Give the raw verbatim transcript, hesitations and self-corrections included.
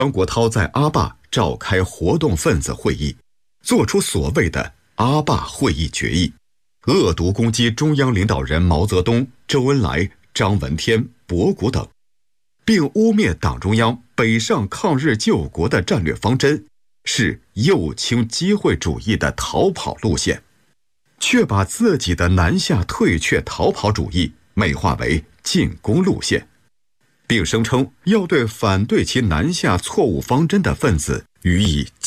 张国焘在阿坝召开活动分子会议，作出所谓的阿坝会议决议，恶毒攻击中央领导人毛泽东、周恩来、张闻天、博古等，并污蔑党中央北上抗日救国的战略方针是右倾机会主义的逃跑路线，却把自己的南下退却逃跑主义美化为进攻路线，并声称要对反对其南下错误方针的分子予以